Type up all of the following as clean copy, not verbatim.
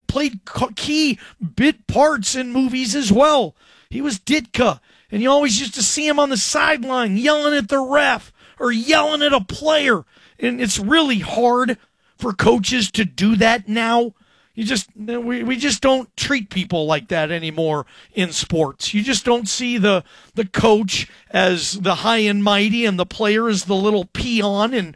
played key bit parts in movies as well. He was Ditka, and you always used to see him on the sideline yelling at the ref or yelling at a player. And it's really hard for coaches to do that now. We just don't treat people like that anymore in sports. You just don't see the coach as the high and mighty and the player as the little peon, and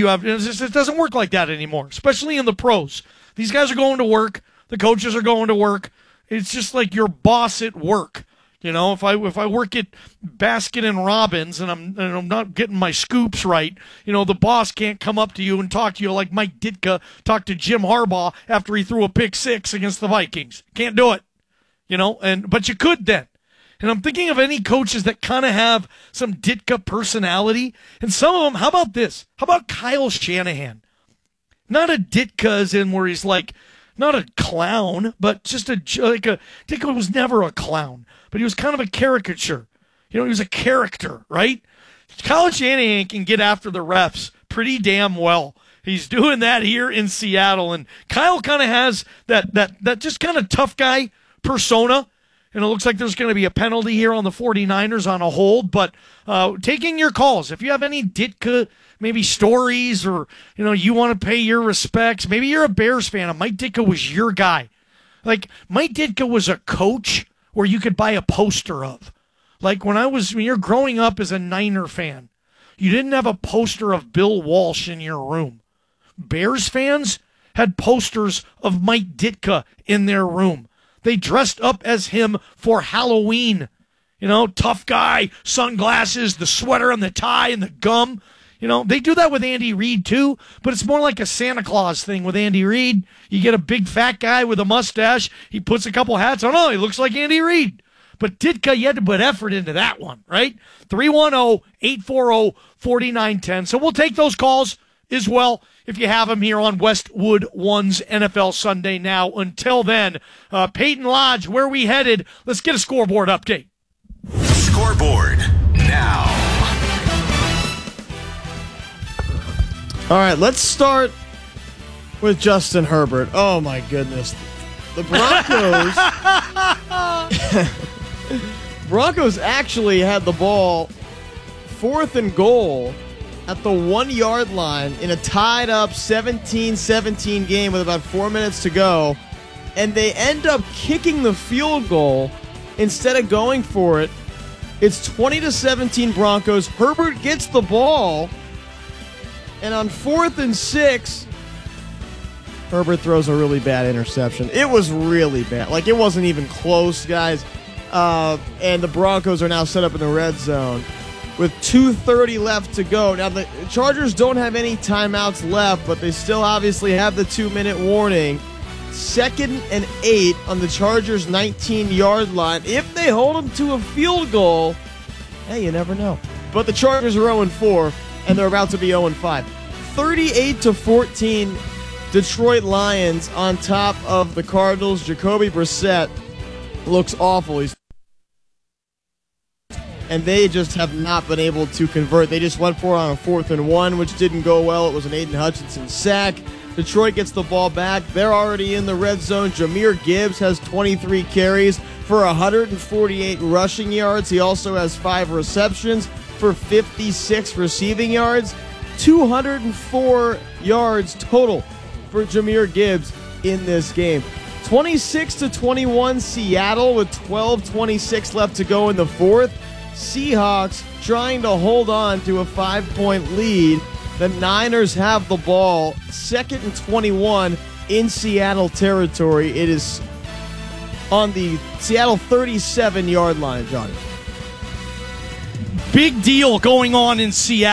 it doesn't work like that anymore, especially in the pros. These guys are going to work. The coaches are going to work. It's just like your boss at work. You know, if I work at Baskin and Robbins and I'm not getting my scoops right, you know, the boss can't come up to you and talk to you like Mike Ditka talked to Jim Harbaugh after he threw a pick six against the Vikings. Can't do it. You know, but you could then. And I'm thinking of any coaches that kind of have some Ditka personality. And some of them, how about this? How about Kyle Shanahan? Not a Ditka as in where he's like, not a clown, but just Ditka was never a clown. But he was kind of a caricature. You know, he was a character, right? Kyle Shanahan can get after the refs pretty damn well. He's doing that here in Seattle. And Kyle kind of has that just kind of tough guy persona. And it looks like there's going to be a penalty here on the 49ers on a hold. But taking your calls. If you have any Ditka maybe stories or, you know, you want to pay your respects. Maybe you're a Bears fan and Mike Ditka was your guy. Like, Mike Ditka was a coach where you could buy a poster of. Like when you're growing up as a Niner fan, you didn't have a poster of Bill Walsh in your room. Bears fans had posters of Mike Ditka in their room. They dressed up as him for Halloween. You know, tough guy, sunglasses, the sweater and the tie and the gum. You know, they do that with Andy Reid too, but it's more like a Santa Claus thing with Andy Reid. You get a big fat guy with a mustache. He puts a couple hats on. Oh, he looks like Andy Reid. But Ditka, you had to put effort into that one, right? 310-840-4910. So we'll take those calls as well if you have them here on Westwood One's NFL Sunday Now. Until then, Peyton Lodge, where are we headed? Let's get a scoreboard update. Scoreboard now. All right, let's start with Justin Herbert. Oh, my goodness. The Broncos actually had the ball 4th and goal at the 1-yard line in a tied-up 17-17 game with about 4 minutes to go, and they end up kicking the field goal instead of going for it. It's 20-17 Broncos. Herbert gets the ball. And on 4th and 6, Herbert throws a really bad interception. It was really bad. Like, it wasn't even close, guys. And the Broncos are now set up in the red zone with 2:30 left to go. Now, the Chargers don't have any timeouts left, but they still obviously have the 2-minute warning. 2nd and 8 on the Chargers' 19-yard line. If they hold them to a field goal, hey, you never know. But the Chargers are 0-4. And they're about to be 0-5. 38-14, Detroit Lions on top of the Cardinals. Jacoby Brissett looks awful. And they just have not been able to convert. They just went for it on a 4th and 1, which didn't go well. It was an Aiden Hutchinson sack. Detroit gets the ball back. They're already in the red zone. Jahmyr Gibbs has 23 carries for 148 rushing yards. He also has 5 receptions for 56 receiving yards. 204 yards total for Jahmyr Gibbs in this game. 26-21 Seattle with 12:26 left to go in the 4th. Seahawks trying to hold on to a 5-point lead. The Niners have the ball. 2nd and 21 in Seattle territory. It is on the Seattle 37-yard line, Johnny. Big deal going on in Seattle.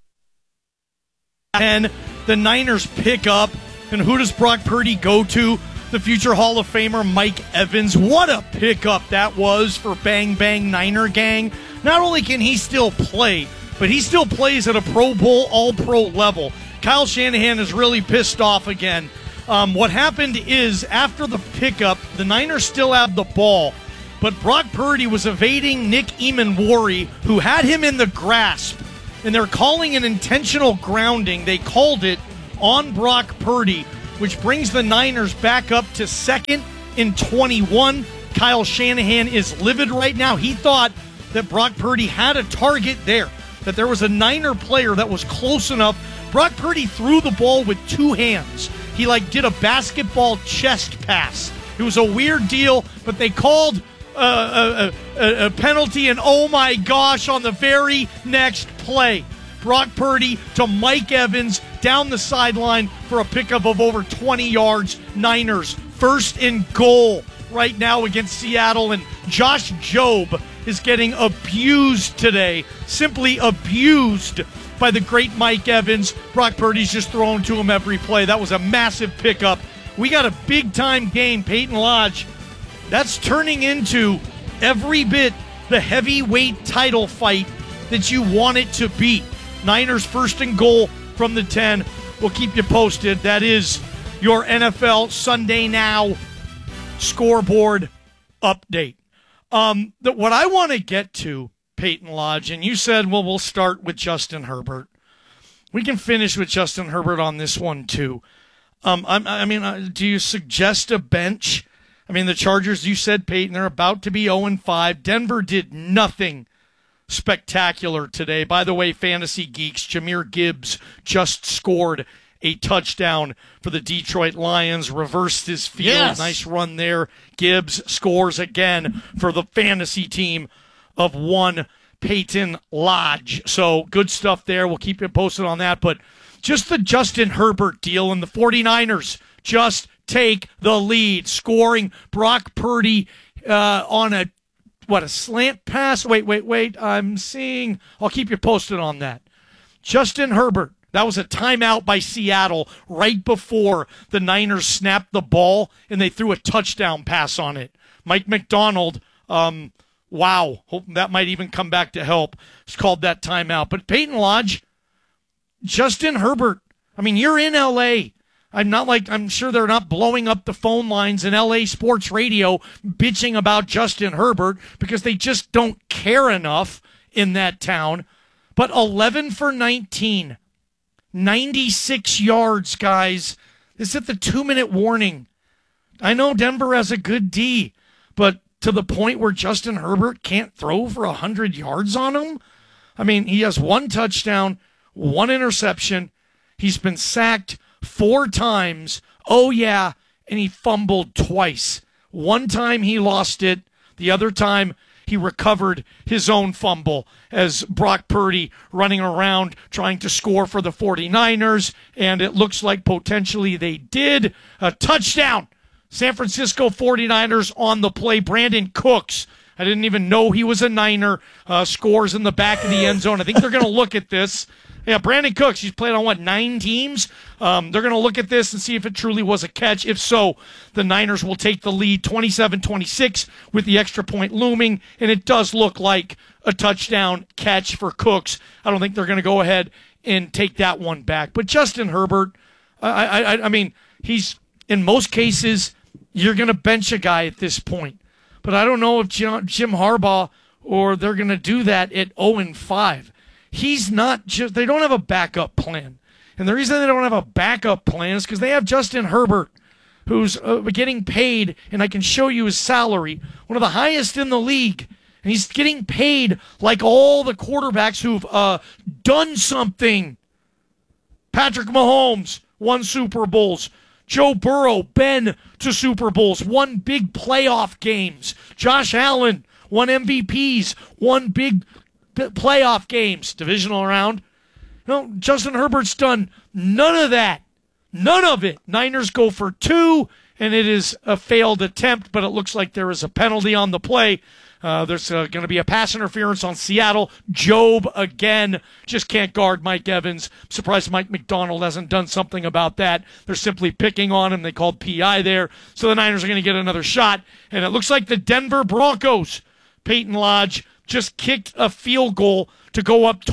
And the Niners pick up. And who does Brock Purdy go to? The future Hall of Famer Mike Evans. What a pickup that was for Bang Bang Niner Gang. Not only can he still play, but he still plays at a Pro Bowl, All-Pro level. Kyle Shanahan is really pissed off again. What happened is after the pickup, the Niners still have the ball. But Brock Purdy was evading Nick Emanwari, who had him in the grasp. And they're calling an intentional grounding. They called it on Brock Purdy. which brings the Niners back up to second in 21. Kyle Shanahan is livid right now. He thought that Brock Purdy had a target there, that there was a Niner player that was close enough. Brock Purdy threw the ball with two hands. He did a basketball chest pass. It was a weird deal, but they called a penalty, and oh my gosh, on the very next play, Brock Purdy to Mike Evans down the sideline for a pickup of over 20 yards. Niners first and goal right now against Seattle, and Josh Jobe is getting abused today, simply abused by the great Mike Evans. Brock Purdy's just throwing to him every play. That was a massive pickup. We got a big-time game, Peyton Lodge. That's turning into every bit the heavyweight title fight that you want it to be. Niners first and goal from the 10. We'll keep you posted. That is your NFL Sunday Now scoreboard update. What I want to get to, Peyton Lodge, and you said, well, we'll start with Justin Herbert. We can finish with Justin Herbert on this one, too. Do you suggest a bench? I mean, the Chargers, you said, Peyton, they're about to be 0-5. Denver did nothing spectacular today. By the way, Fantasy Geeks, Jahmyr Gibbs just scored a touchdown for the Detroit Lions, reversed his field. Yes. Nice run there. Gibbs scores again for the fantasy team of one Peyton Lodge. So good stuff there. We'll keep you posted on that. But just the Justin Herbert deal, and the 49ers just take the lead, scoring Brock Purdy on a slant pass? Wait. I'll keep you posted on that. Justin Herbert, that was a timeout by Seattle right before the Niners snapped the ball, and they threw a touchdown pass on it. Mike McDonald, wow, hope that might even come back to help. It's called that timeout. But Peyton Lodge, Justin Herbert, I mean, you're in L.A., I'm sure they're not blowing up the phone lines in LA sports radio bitching about Justin Herbert because they just don't care enough in that town. But 11 for 19, 96 yards, guys. This is at the 2-minute warning. I know Denver has a good D, but to the point where Justin Herbert can't throw for 100 yards on him? I mean, he has one touchdown, one interception. He's been sacked 4 times. Oh, yeah, and he fumbled twice. One time he lost it. The other time he recovered his own fumble as Brock Purdy running around trying to score for the 49ers, and it looks like potentially they did. A touchdown. San Francisco 49ers on the play. Brandon Cooks, I didn't even know he was a Niner, scores in the back of the end zone. I think they're going to look at this. Yeah, Brandon Cooks, he's played on, 9 teams? They're going to look at this and see if it truly was a catch. If so, the Niners will take the lead 27-26 with the extra point looming, and it does look like a touchdown catch for Cooks. I don't think they're going to go ahead and take that one back. But Justin Herbert, I mean, he's, in most cases, you're going to bench a guy at this point. But I don't know if Jim Harbaugh or they're going to do that at 0-5. He's not just, they don't have a backup plan. And the reason they don't have a backup plan is because they have Justin Herbert, who's getting paid, and I can show you his salary, one of the highest in the league. And he's getting paid like all the quarterbacks who've done something. Patrick Mahomes won Super Bowls. Joe Burrow been to Super Bowls, won big playoff games. Josh Allen won MVPs, won big playoff games, divisional round. No, Justin Herbert's done none of that. None of it. Niners go for 2, and it is a failed attempt, but it looks like there is a penalty on the play. There's going to be a pass interference on Seattle. Jobe, again, just can't guard Mike Evans. I'm surprised Mike McDonald hasn't done something about that. They're simply picking on him. They called PI there. So the Niners are going to get another shot. And it looks like the Denver Broncos, Peyton Lodge, just kicked a field goal to go up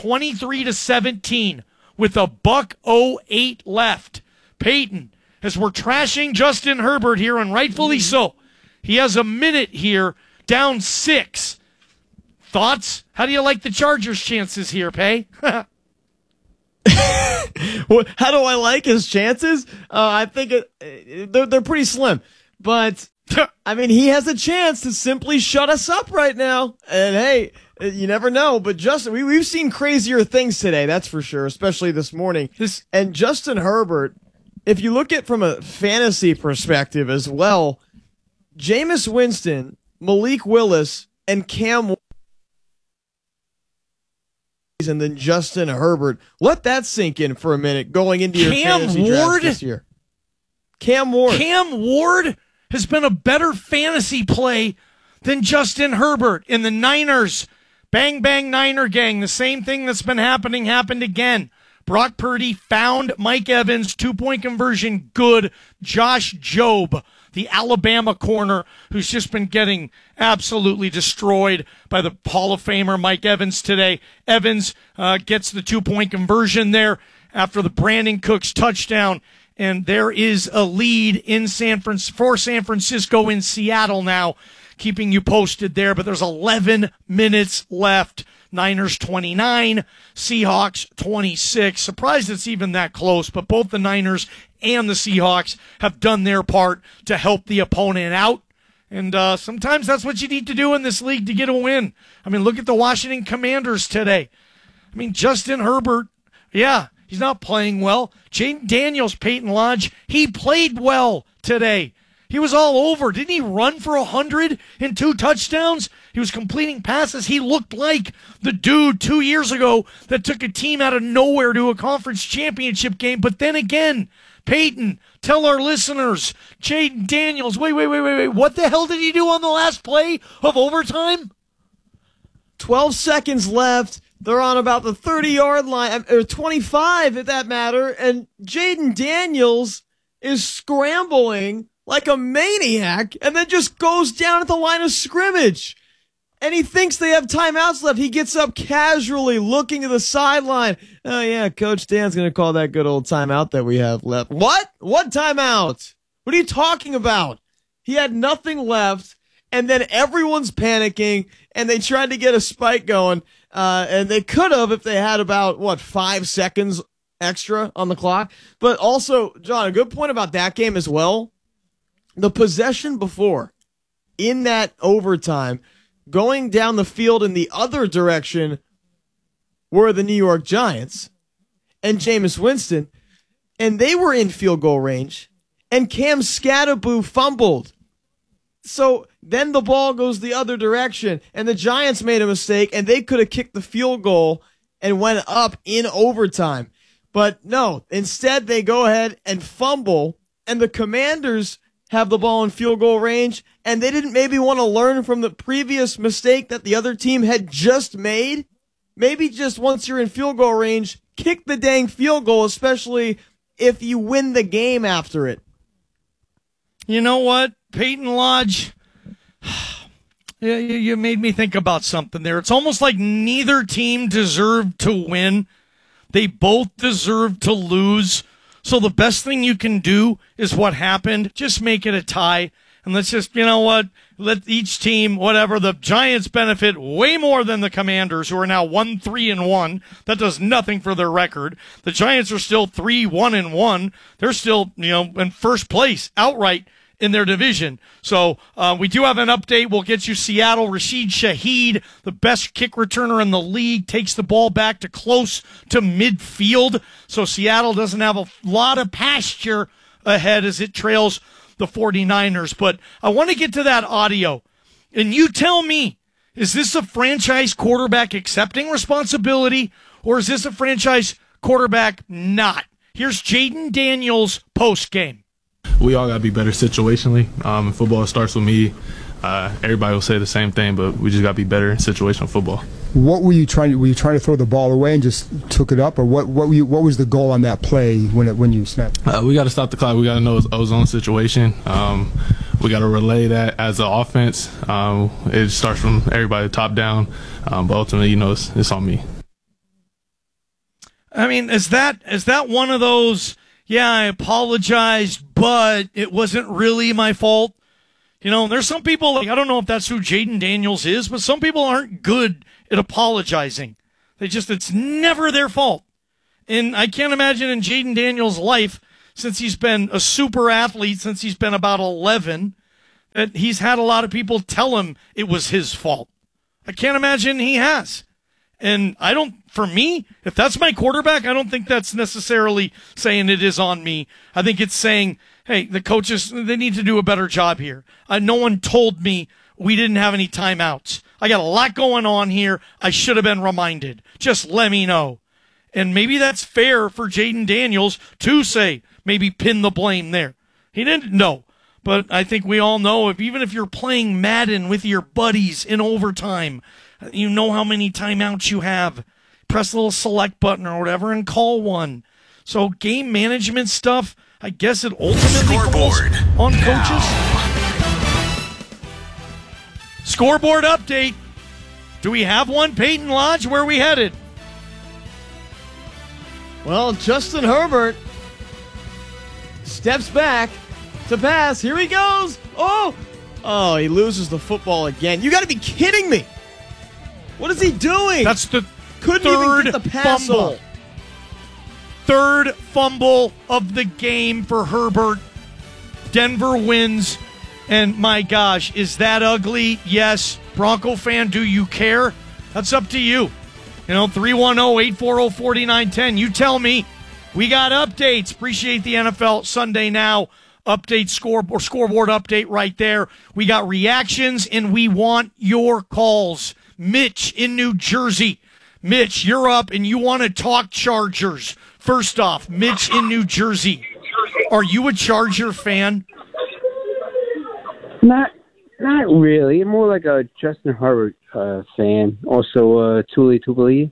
23-17 with a $1:08 left. Peyton, as we're trashing Justin Herbert here, and rightfully so, he has a minute here, down 6. Thoughts? How do you like the Chargers' chances here, Pay? How do I like his chances? I think they're pretty slim. But, I mean, he has a chance to simply shut us up right now. And, hey, you never know. But, Justin, we've seen crazier things today, that's for sure, especially this morning. And Justin Herbert, if you look at from a fantasy perspective as well, Jameis Winston, Malik Willis, and Cam and then Justin Herbert. Let that sink in for a minute going into your fantasy drafts this year. Cam Ward has been a better fantasy play than Justin Herbert in the Niners. Bang, bang, Niner gang. The same thing that's been happened again. Brock Purdy found Mike Evans, 2-point conversion, good. Josh Jobe, the Alabama corner, who's just been getting absolutely destroyed by the Hall of Famer Mike Evans today. Evans gets the 2-point conversion there after the Brandon Cooks touchdown, and there is a lead in for San Francisco in Seattle now, keeping you posted there, but there's 11 minutes left. Niners 29, Seahawks 26. Surprised it's even that close, but both the Niners and the Seahawks have done their part to help the opponent out. And sometimes that's what you need to do in this league to get a win. I mean, look at the Washington Commanders today. I mean, Justin Herbert, yeah, he's not playing well. Jayden Daniels, Peyton Lodge, he played well today. He was all over. Didn't he run for 100 and 2 touchdowns? He was completing passes. He looked like the dude 2 years ago that took a team out of nowhere to a conference championship game. But then again, Peyton, tell our listeners, Jayden Daniels, wait. What the hell did he do on the last play of overtime? 12 seconds left. They're on about the 30-yard line, or 25 if that matter. And Jayden Daniels is scrambling like a maniac, and then just goes down at the line of scrimmage. And he thinks they have timeouts left. He gets up casually, looking to the sideline. Oh, yeah, Coach Dan's going to call that good old timeout that we have left. What? What timeout? What are you talking about? He had nothing left, and then everyone's panicking, and they tried to get a spike going, and they could have if they had about, 5 seconds extra on the clock. But also, John, a good point about that game as well. The possession before, in that overtime, going down the field in the other direction were the New York Giants and Jameis Winston, and they were in field goal range, and Cam Scatterboo fumbled. So then the ball goes the other direction, and the Giants made a mistake, and they could have kicked the field goal and went up in overtime. But no, instead they go ahead and fumble, and the Commanders have the ball in field goal range, and they didn't maybe want to learn from the previous mistake that the other team had just made. Maybe just once you're in field goal range, kick the dang field goal, especially if you win the game after it. You know what, Peyton Lodge? You made me think about something there. It's almost like neither team deserved to win. They both deserved to lose. So the best thing you can do is what happened. Just make it a tie. And let's just, you know what, let each team, whatever, the Giants benefit way more than the Commanders, who are now 1-3-1. That does nothing for their record. The Giants are still 3-1-1. They're still, in first place outright in their division. So we do have an update. We'll get you Seattle. Rashid Shaheed, the best kick returner in the league, takes the ball back to close to midfield. So Seattle doesn't have a lot of pasture ahead as it trails the 49ers. But I want to get to that audio. And you tell me, is this a franchise quarterback accepting responsibility, or is this a franchise quarterback not? Here's Jayden Daniels post-game. We all got to be better situationally. In football, it starts with me. Everybody will say the same thing, but we just got to be better in situational football. What were you trying to? Were you trying to throw the ball away and just took it up, or what was the goal on that play when you snapped? We got to stop the clock. We got to know it's ozone situation. We got to relay that as an offense. It starts from everybody top down, but ultimately, it's on me. I mean, is that one of those? Yeah, I apologized, but it wasn't really my fault. There's some people, I don't know if that's who Jayden Daniels is, but some people aren't good at apologizing. It's never their fault. And I can't imagine in Jaden Daniels' life, since he's been a super athlete, since he's been about 11, that he's had a lot of people tell him it was his fault. I can't imagine he has. And for me, if that's my quarterback, I don't think that's necessarily saying it is on me. I think it's saying, hey, the coaches, they need to do a better job here. No one told me we didn't have any timeouts. I got a lot going on here. I should have been reminded. Just let me know. And maybe that's fair for Jaden Daniels to say, maybe pin the blame there. He didn't know. But I think we all know, even if you're playing Madden with your buddies in overtime, you know how many timeouts you have. Press the little select button or whatever and call one. So game management stuff, I guess it ultimately falls on coaches. Scoreboard update. Do we have one, Peyton Lodge? Where are we headed? Well, Justin Herbert steps back to pass. Here he goes. Oh, he loses the football again. You got to be kidding me. What is he doing? That's the Couldn't third even get the pass fumble. off. Third fumble of the game for Herbert. Denver wins. And my gosh, is that ugly? Yes. Bronco fan, do you care? That's up to you. 310-840-4910. You tell me. We got updates. Appreciate the NFL Sunday Now update scoreboard update right there. We got reactions, and we want your calls. Mitch in New Jersey. Mitch, you're up, and you want to talk Chargers. First off, Mitch in New Jersey. Are you a Charger fan? Not really. I'm more like a Justin Herbert fan. Also, Tulio.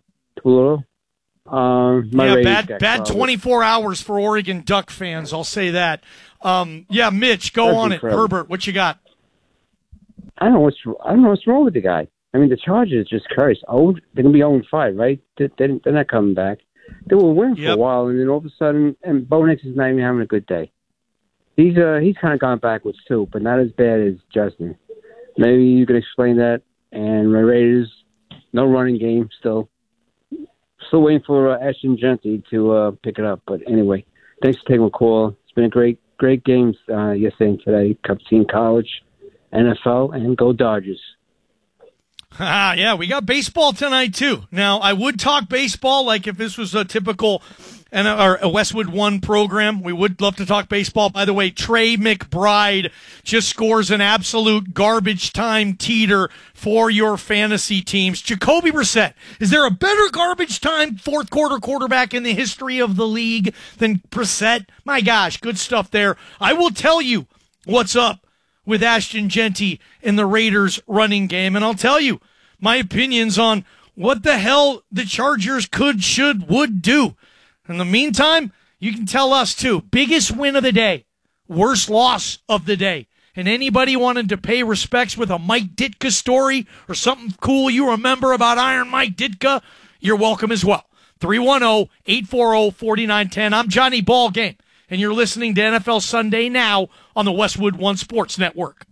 Bad 24 hours for Oregon Duck fans. I'll say that. Mitch, go on incredible. it. Herbert, what you got? I don't know what's wrong with the guy. I mean, the Chargers just cursed. They're gonna be 0-5, right? They're not coming back. They were winning for a while, and then all of a sudden, and Bo Nix is not even having a good day. He's kind of gone backwards too, but not as bad as Justin. Maybe you can explain that. And my Raiders, no running game still. Still waiting for Ashton Jeanty to pick it up. But anyway, thanks for taking my call. It's been a great games yesterday and today. Cup team, college, NFL, and go Dodgers. Yeah, we got baseball tonight, too. Now, I would talk baseball like if this was a typical or a Westwood One program. We would love to talk baseball. By the way, Trey McBride just scores an absolute garbage time teeter for your fantasy teams. Jacoby Brissett, is there a better garbage time fourth quarter quarterback in the history of the league than Brissett? My gosh, good stuff there. I will tell you what's up with Ashton Jeanty in the Raiders running game, and I'll tell you my opinions on what the hell the Chargers could, should, would do. In the meantime, you can tell us too. Biggest win of the day, worst loss of the day. And anybody wanted to pay respects with a Mike Ditka story or something cool you remember about Iron Mike Ditka, you're welcome as well. 310-840-4910. I'm Johnny Ballgame, and you're listening to NFL Sunday Now on the Westwood One Sports Network.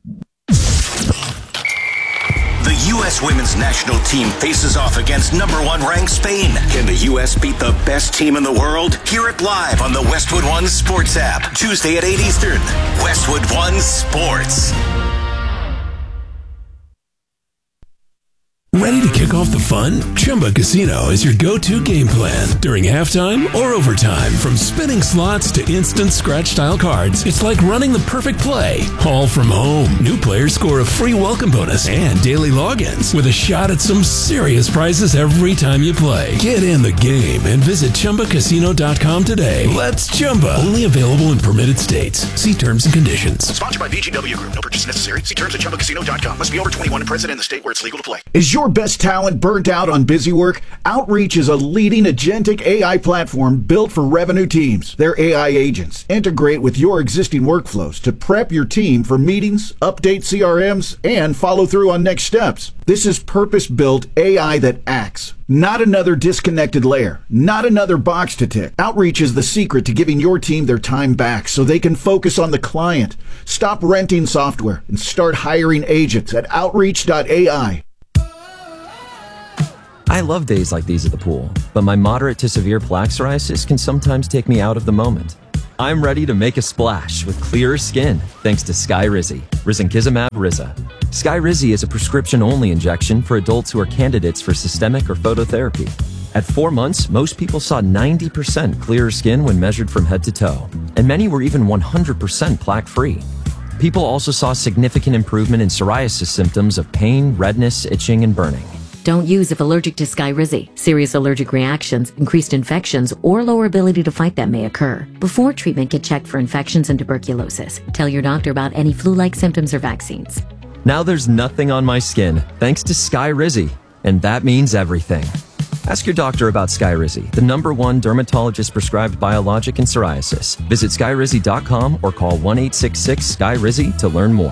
The U.S. women's national team faces off against number 1 ranked Spain. Can the U.S. beat the best team in the world? Hear it live on the Westwood One Sports app. Tuesday at 8 Eastern. Westwood One Sports. Ready to kick off the fun? Chumba Casino is your go-to game plan during halftime or overtime. From spinning slots to instant scratch-style cards, it's like running the perfect play, all from home. New players score a free welcome bonus and daily logins with a shot at some serious prizes every time you play. Get in the game and visit ChumbaCasino.com today. Let's Chumba. Only available in permitted states. See terms and conditions. Sponsored by VGW Group. No purchase necessary. See terms at ChumbaCasino.com. Must be over 21 and present in the state where it's legal to play. Is your best talent burnt out on busy work? Outreach is a leading agentic AI platform built for revenue teams. Their AI agents integrate with your existing workflows to prep your team for meetings, update CRMs, and follow through on next steps. This is purpose-built AI that acts. Not another disconnected layer. Not another box to tick. Outreach is the secret to giving your team their time back so they can focus on the client. Stop renting software and start hiring agents at Outreach.ai. I love days like these at the pool, but my moderate to severe plaque psoriasis can sometimes take me out of the moment. I'm ready to make a splash with clearer skin thanks to Skyrizi, risankizumab Riza. Skyrizi is a prescription-only injection for adults who are candidates for systemic or phototherapy. At 4 months, most people saw 90% clearer skin when measured from head to toe, and many were even 100% plaque-free. People also saw significant improvement in psoriasis symptoms of pain, redness, itching, and burning. Don't use if allergic to Skyrizi. Serious allergic reactions, increased infections, or lower ability to fight them may occur. Before treatment, get checked for infections and tuberculosis. Tell your doctor about any flu-like symptoms or vaccines. Now there's nothing on my skin thanks to Skyrizi, and that means everything. Ask your doctor about Skyrizi, the #1 dermatologist-prescribed biologic in psoriasis. Visit Skyrizi.com or call 1-866-SKYRIZI to learn more.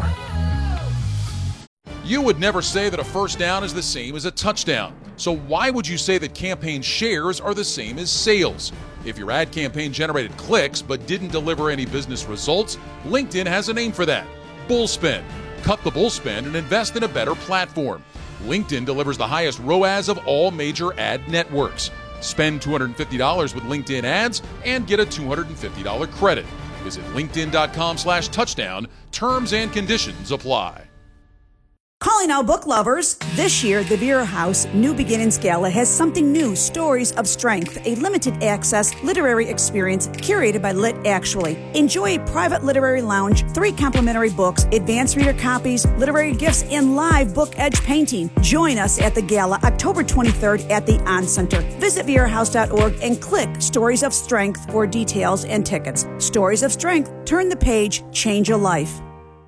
You would never say that a first down is the same as a touchdown. So why would you say that campaign shares are the same as sales? If your ad campaign generated clicks but didn't deliver any business results, LinkedIn has a name for that: bullspend. Cut the bullspend and invest in a better platform. LinkedIn delivers the highest ROAS of all major ad networks. Spend $250 with LinkedIn ads and get a $250 credit. Visit linkedin.com/touchdown. Terms and conditions apply. Calling all book lovers. This year, the Vera House New Beginnings Gala has something new, Stories of Strength, a limited access literary experience curated by Lit Actually. Enjoy a private literary lounge, 3 complimentary books, advanced reader copies, literary gifts, and live book edge painting. Join us at the gala October 23rd at the On Center. Visit verahouse.org and click Stories of Strength for details and tickets. Stories of Strength. Turn the page, change a life.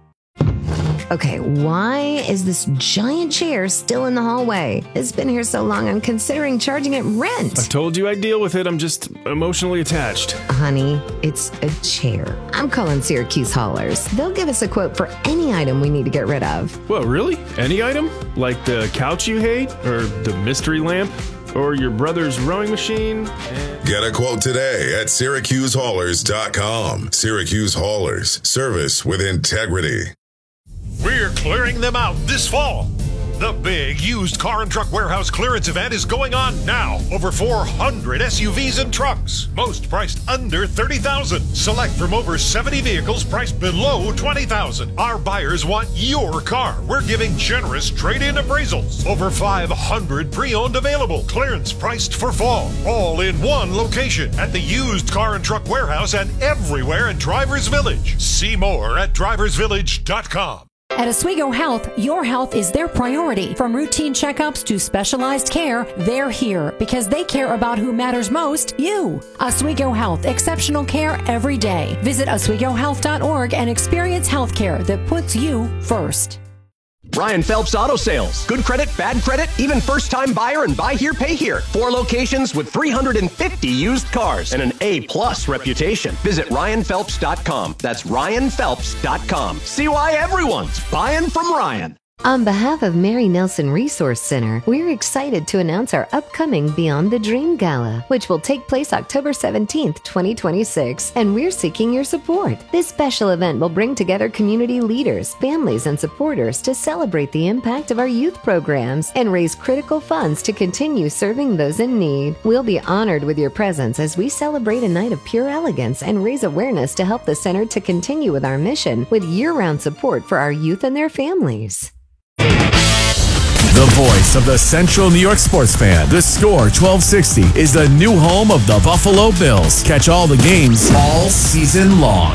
Okay, why is this giant chair still in the hallway? It's been here so long, I'm considering charging it rent. I told you I'd deal with it. I'm just emotionally attached. Honey, it's a chair. I'm calling Syracuse Haulers. They'll give us a quote for any item we need to get rid of. Well, really? Any item? Like the couch you hate? Or the mystery lamp? Or your brother's rowing machine? Get a quote today at SyracuseHaulers.com. Syracuse Haulers. Service with integrity. We're clearing them out this fall. The big used car and truck warehouse clearance event is going on now. Over 400 SUVs and trucks, most priced under $30,000. Select from over 70 vehicles priced below $20,000. Our buyers want your car. We're giving generous trade-in appraisals. Over 500 pre-owned available. Clearance priced for fall. All in one location at the used car and truck warehouse and everywhere in Drivers Village. See more at driversvillage.com. At Oswego Health, your health is their priority. From routine checkups to specialized care, they're here because they care about who matters most, you. Oswego Health, exceptional care every day. Visit OswegoHealth.org and experience healthcare that puts you first. Ryan Phelps Auto Sales. Good credit, bad credit, even first-time buyer and buy here, pay here. 4 locations with 350 used cars and an A+ reputation. Visit RyanPhelps.com. That's RyanPhelps.com. See why everyone's buying from Ryan. On behalf of Mary Nelson Resource Center, we're excited to announce our upcoming Beyond the Dream Gala, which will take place October 17th, 2026, and we're seeking your support. This special event will bring together community leaders, families, and supporters to celebrate the impact of our youth programs and raise critical funds to continue serving those in need. We'll be honored with your presence as we celebrate a night of pure elegance and raise awareness to help the center to continue with our mission with year-round support for our youth and their families. The voice of the Central New York sports fan. The Score 1260 is the new home of the Buffalo Bills. Catch all the games all season long.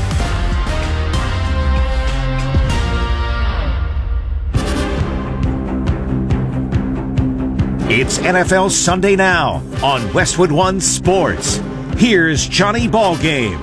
It's NFL Sunday Now on Westwood One Sports. Here's Johnny Ballgame.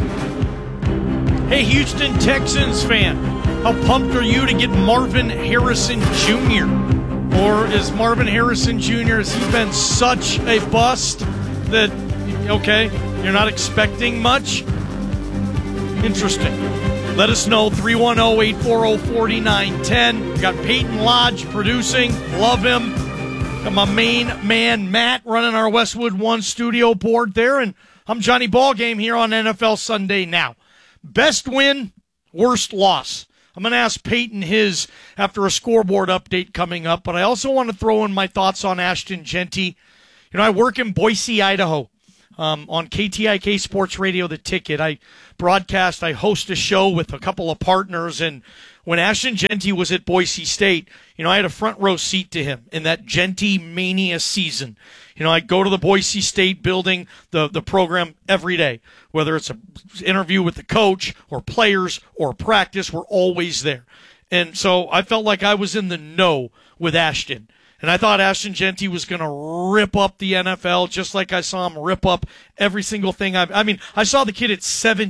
Hey, Houston Texans fan. How pumped are you to get Marvin Harrison Jr.? Or is Marvin Harrison Jr., has he been such a bust that, okay, you're not expecting much? Interesting. Let us know, 310-840-4910. We got Peyton Lodge producing. Love him. Got my main man, Matt, running our Westwood One studio board there. And I'm Johnny Ballgame here on NFL Sunday Now. Best win, worst loss. I'm going to ask Peyton his after a scoreboard update coming up, but I also want to throw in my thoughts on Ashton Jeanty. You know, I work in Boise, Idaho, on KTIK Sports Radio, The Ticket. I broadcast, I host a show with a couple of partners, and when Ashton Jeanty was at Boise State, you know, I had a front row seat to him in that Jeanty mania season. You know, I go to the Boise State building, the program every day, whether it's an interview with the coach or players or practice, we're always there. And so I felt like I was in the know with Ashton. And I thought Ashton Jeanty was going to rip up the NFL just like I saw him rip up every single thing. I saw the kid at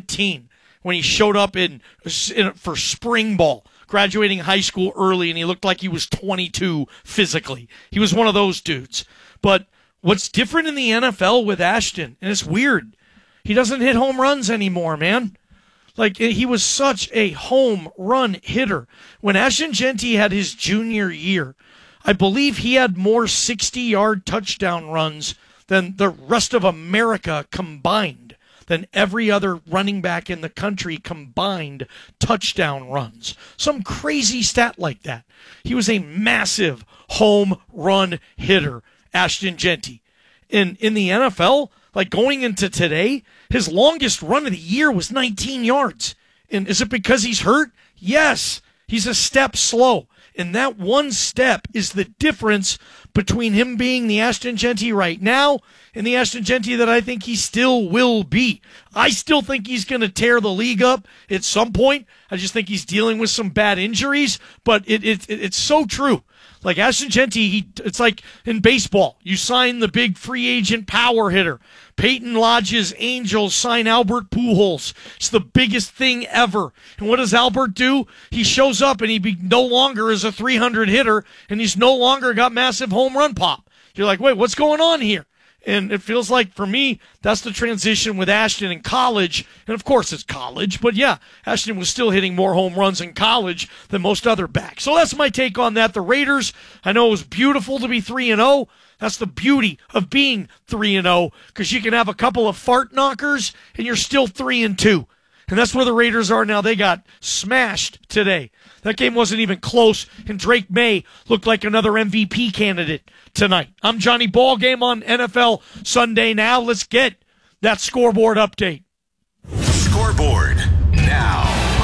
17 when he showed up for spring ball, graduating high school early, and he looked like he was 22 physically. He was one of those dudes. But what's different in the NFL with Ashton, and it's weird, he doesn't hit home runs anymore, man. Like, he was such a home run hitter. When Ashton Jeanty had his junior year, I believe he had more 60-yard touchdown runs than the rest of America combined, than every other running back in the country combined touchdown runs. Some crazy stat like that. He was a massive home run hitter, Ashton Jeanty. In the NFL, like going into today, his longest run of the year was 19 yards. And is it because he's hurt? Yes. He's a step slow. And that one step is the difference between him being the Ashton Jeanty right now and the Ashton Jeanty that I think he still will be. I still think he's going to tear the league up at some point. I just think he's dealing with some bad injuries, but it's so true. Like Ashton Jeanty, it's like in baseball. You sign the big free agent power hitter. Peyton Lodge's Angels sign Albert Pujols. It's the biggest thing ever. And what does Albert do? He shows up and he no longer is a 300 hitter, and he's no longer got massive home run pop. You're like, wait, what's going on here? And it feels like, for me, that's the transition with Ashton in college. And, of course, it's college. But, yeah, Ashton was still hitting more home runs in college than most other backs. So that's my take on that. The Raiders, I know it was beautiful to be 3-0. That's the beauty of being 3-0, because you can have a couple of fart knockers and you're still 3-2. And that's where the Raiders are now. They got smashed today. That game wasn't even close, and Drake May looked like another MVP candidate tonight. I'm Johnny Ballgame on NFL Sunday Now. Let's get that scoreboard update. Scoreboard now.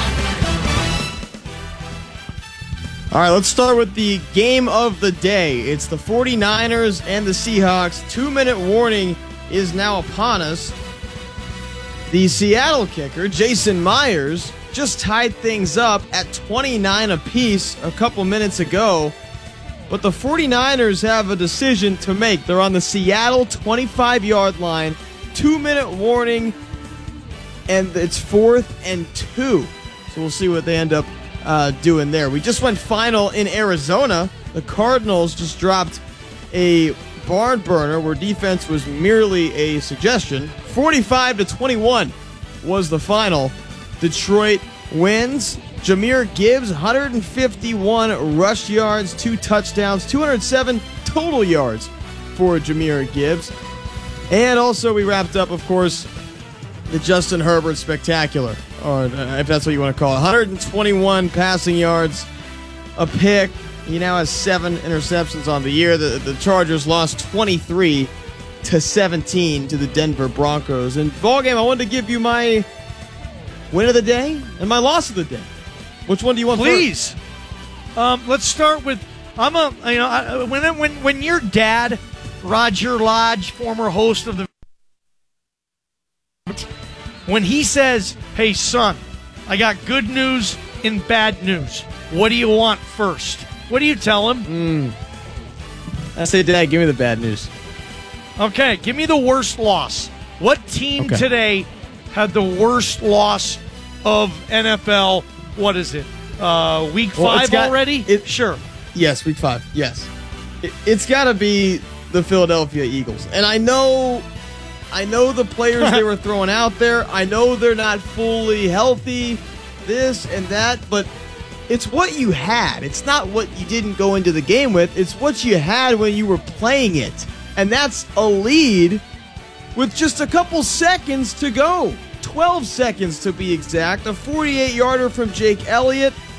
All right, let's start with the game of the day. It's the 49ers and the Seahawks. 2-minute warning is now upon us. The Seattle kicker, Jason Myers, just tied things up at 29 apiece a couple minutes ago. But the 49ers have a decision to make. They're on the Seattle 25-yard line. 2-minute warning, and it's 4th and 2. So we'll see what they end up doing there. We just went final in Arizona. The Cardinals just dropped a barn burner where defense was merely a suggestion. 45-21 was the final. Detroit wins. Jahmyr Gibbs, 151 rush yards, 2 touchdowns, 207 total yards for Jahmyr Gibbs. And also we wrapped up, of course, the Justin Herbert spectacular, or if that's what you want to call it. 121 passing yards, a pick. He now has 7 interceptions on the year. The Chargers lost 23-17 to the Denver Broncos. And ballgame, I wanted to give you my win of the day and my loss of the day. Which one do you want Please. First? Let's start with when your dad, Roger Lodge, former host of the, when he says, "Hey son, I got good news and bad news. What do you want first?" What do you tell him? I say, Dad, give me the bad news. Okay, give me the worst loss. What team today had the worst loss of NFL? What is it? Week 5 already? Sure. Yes, week 5. Yes. It's got to be the Philadelphia Eagles. And I know the players they were throwing out there. I know they're not fully healthy, this and that, but it's what you had. It's not what you didn't go into the game with. It's what you had when you were playing it. And that's a lead with just a couple seconds to go. 12 seconds to be exact. A 48-yarder from Jake Elliott.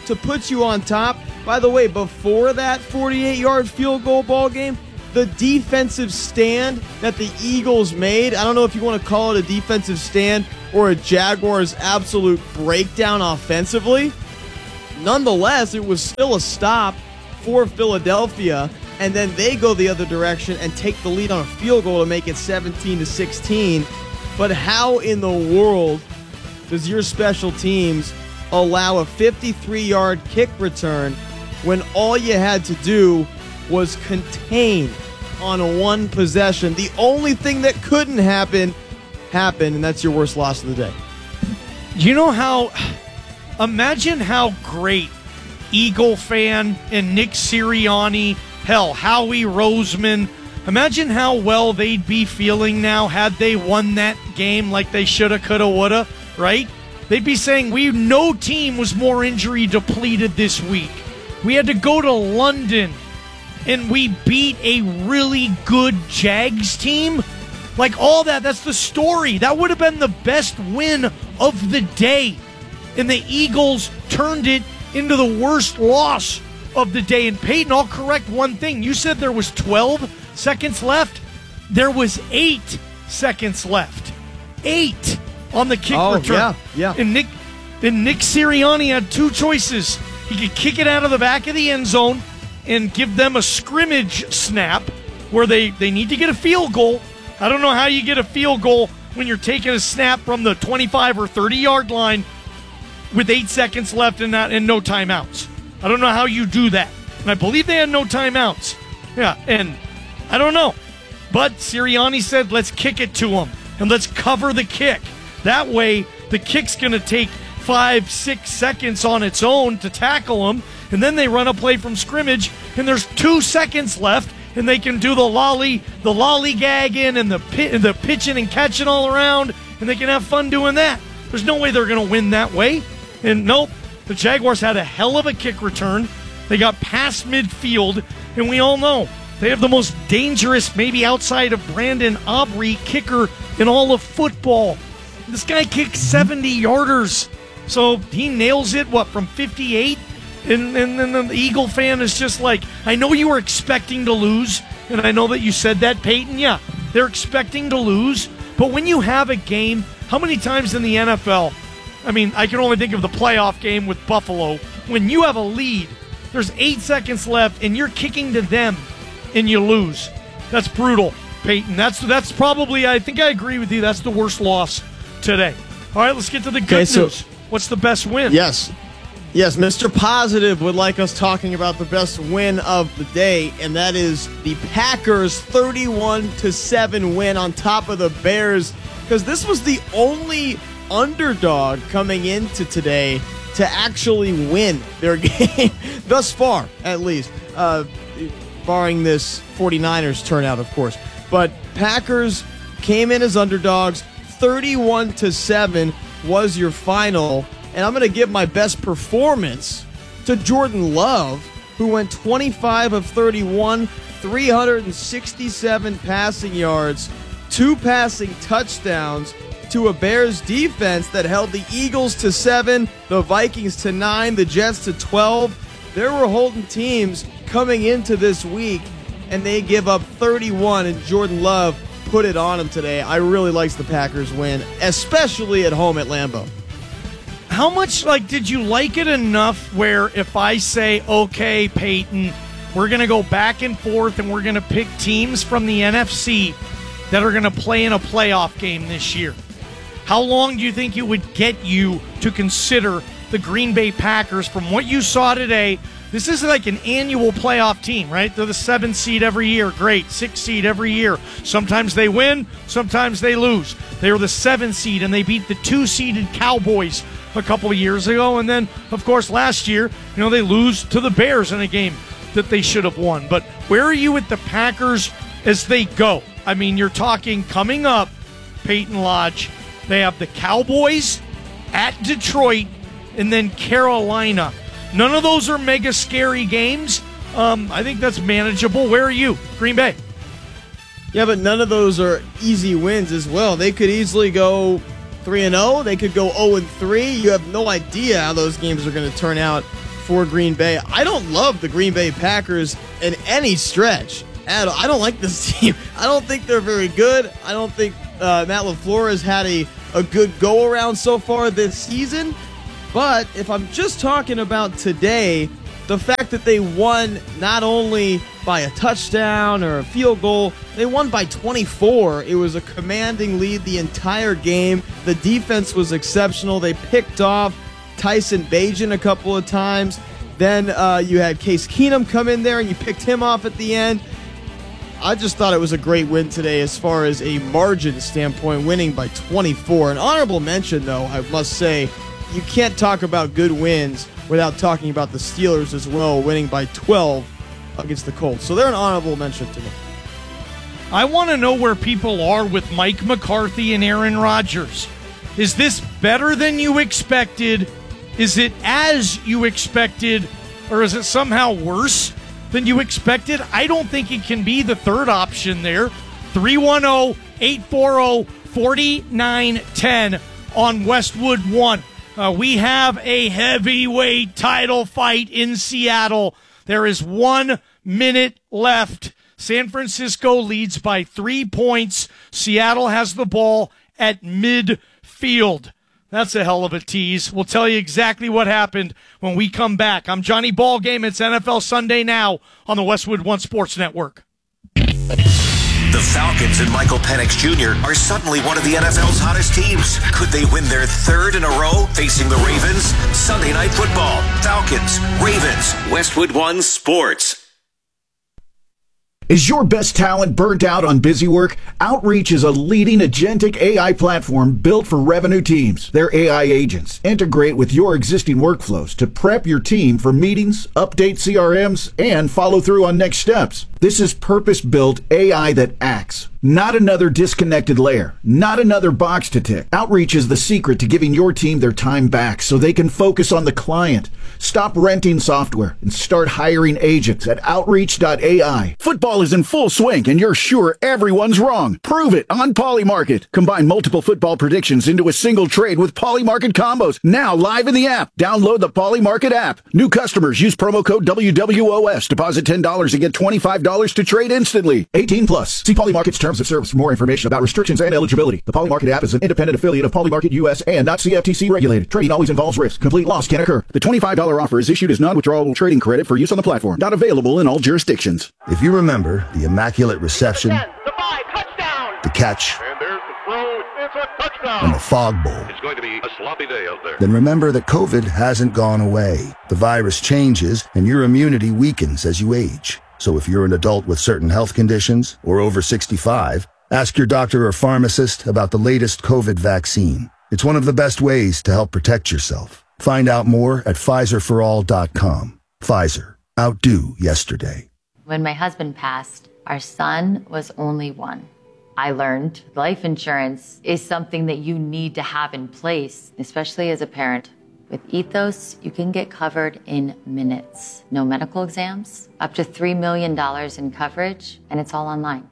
to put you on top. By the way, before that 48-yard field goal ball game, the defensive stand that the Eagles made, I don't know if you want to call it a defensive stand or a Jaguars absolute breakdown offensively. Nonetheless, it was still a stop for Philadelphia, and then they go the other direction and take the lead on a field goal to make it 17-16. But how in the world does your special teams allow a 53-yard kick return when all you had to do was contain on one possession? The only thing that couldn't happen happened, and that's your worst loss of the day. You know how... Imagine how great Eagle fan and Nick Sirianni, hell, Howie Roseman, imagine how well they'd be feeling now had they won that game like they shoulda, coulda, woulda, right? They'd be saying, no team was more injury depleted this week. We had to go to London, and we beat a really good Jags team. Like, all that's the story. That would have been the best win of the day. And the Eagles turned it into the worst loss of the day. And Peyton, I'll correct one thing. You said there was 12 seconds left. There was 8 seconds left. 8 on the kick return. Yeah. And Nick Sirianni had 2 choices. He could kick it out of the back of the end zone and give them a scrimmage snap where they need to get a field goal. I don't know how you get a field goal when you're taking a snap from the 25 or 30-yard line with 8 seconds left and no timeouts. I don't know how you do that. And I believe they had no timeouts. Yeah, and I don't know. But Sirianni said, let's kick it to him, and let's cover the kick. That way, the kick's going to take 5-6 seconds on its own to tackle him, and then they run a play from scrimmage, and there's 2 seconds left, and they can do the lollygagging and the pitching and catching all around, and they can have fun doing that. There's no way they're going to win that way. And nope, the Jaguars had a hell of a kick return. They got past midfield, and we all know they have the most dangerous, maybe outside of Brandon Aubrey, kicker in all of football. This guy kicks 70-yarders. So he nails it, from 58? And then the Eagle fan is just like, I know you were expecting to lose, and I know that you said that, Peyton. Yeah, they're expecting to lose. But when you have a game, how many times in the NFL, I mean, I can only think of the playoff game with Buffalo, when you have a lead, there's 8 seconds left, and you're kicking to them, and you lose. That's brutal, Peyton. That's probably, I think I agree with you, that's the worst loss today. All right, let's get to the good news. What's the best win? Yes, Mr. Positive would like us talking about the best win of the day, and that is the Packers' 31-7 win on top of the Bears, because this was the only underdog coming into today to actually win their game, thus far, at least, barring this 49ers turnout, of course. But Packers came in as underdogs. 31-7 was your final. And I'm going to give my best performance to Jordan Love, who went 25 of 31, 367 passing yards, 2 passing touchdowns to a Bears defense that held the Eagles to 7, the Vikings to 9, the Jets to 12. They were holding teams coming into this week, and they give up 31, and Jordan Love put it on them today. I really liked the Packers win, especially at home at Lambeau. How much, did you like it enough where if I say, okay, Peyton, we're going to go back and forth and we're going to pick teams from the NFC that are going to play in a playoff game this year, how long do you think it would get you to consider the Green Bay Packers from what you saw today? This is like an annual playoff team, right? They're the 7th seed every year. Great. 6th seed every year. Sometimes they win. Sometimes they lose. They were the 7th seed, and they beat the 2-seeded Cowboys a couple of years ago. And then, of course, last year, they lose to the Bears in a game that they should have won. But where are you with the Packers as they go? I mean, you're talking coming up, Peyton Lodge. They have the Cowboys at Detroit and then Carolina. None of those are mega scary games. I think that's manageable. Where are you? Green Bay. Yeah, but none of those are easy wins as well. They could easily go 3-0. They could go 0-3. You have no idea how those games are going to turn out for Green Bay. I don't love the Green Bay Packers in any stretch. I don't like this team. I don't think they're very good. I don't think Matt LaFleur has had a good go-around so far this season. But if I'm just talking about today, the fact that they won not only by a touchdown or a field goal, they won by 24. It was a commanding lead the entire game. The defense was exceptional. They picked off Tyson Bagent a couple of times. Then you had Case Keenum come in there and you picked him off at the end. I just thought it was a great win today as far as a margin standpoint, winning by 24. An honorable mention, though, I must say, you can't talk about good wins without talking about the Steelers as well, winning by 12 against the Colts. So they're an honorable mention to me. I want to know where people are with Mike McCarthy and Aaron Rodgers. Is this better than you expected? Is it as you expected? Or is it somehow worse than you expected? I don't think it can be the third option there. 310-840-4910 on Westwood One. We have a heavyweight title fight in Seattle. There is 1 minute left. San Francisco leads by 3 points. Seattle has the ball at midfield. That's a hell of a tease. We'll tell you exactly what happened when we come back. I'm Johnny Ballgame. It's NFL Sunday Now on the Westwood One Sports Network. The Falcons and Michael Penix Jr. are suddenly one of the NFL's hottest teams. Could they win their third in a row facing the Ravens? Sunday Night Football. Falcons, Ravens, Westwood One Sports. Is your best talent burnt out on busy work? Outreach is a leading agentic AI platform built for revenue teams. Their AI agents integrate with your existing workflows to prep your team for meetings, update CRMs, and follow through on next steps. This is purpose-built AI that acts. Not another disconnected layer. Not another box to tick. Outreach is the secret to giving your team their time back so they can focus on the client. Stop renting software and start hiring agents at Outreach.ai. Football is in full swing and you're sure everyone's wrong. Prove it on Polymarket. Combine multiple football predictions into a single trade with Polymarket combos. Now live in the app. Download the Polymarket app. New customers use promo code WWOS. Deposit $10 and get $25 to trade instantly. 18 plus. See Polymarket's terms of service for more information about restrictions and eligibility. The Polymarket app is an independent affiliate of Polymarket US and not CFTC regulated. Trading always involves risk. Complete loss can occur. The $25 offer is issued as non-withdrawable trading credit for use on the platform. Not available in all jurisdictions. If you remember the immaculate reception, the catch, and there's the throw. It's a touchdown, and the fog bowl, It's going to be a sloppy day out there. then remember that COVID hasn't gone away. The virus changes and your immunity weakens as you age. So if you're an adult with certain health conditions or over 65, ask your doctor or pharmacist about the latest COVID vaccine. It's one of the best ways to help protect yourself. Find out more at PfizerForAll.com. Pfizer. Outdo yesterday. When my husband passed, our son was only 1. I learned life insurance is something that you need to have in place, especially as a parent. With Ethos, you can get covered in minutes. No medical exams, up to $3 million in coverage, and it's all online.